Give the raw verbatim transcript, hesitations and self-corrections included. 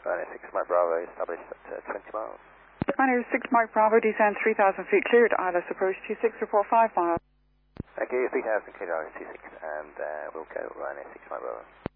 Ryanair six Mike Bravo, established at uh, twenty miles. Ryanair six Mike Bravo, descend three thousand feet cleared, I L S approach two six, report five miles. Okay, three thousand cleared, I L S two six, and uh, we'll go Ryanair six Mike Bravo.